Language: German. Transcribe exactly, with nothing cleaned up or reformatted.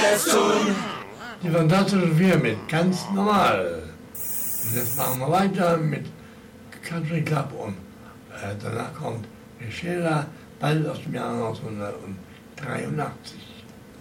alles tun. Die fantastische Vier mit ganz normal. Und jetzt machen wir weiter mit Country Club und äh, danach kommt Sheila, bald aus dem Jahr neunzehnhundertdreiundachtzig.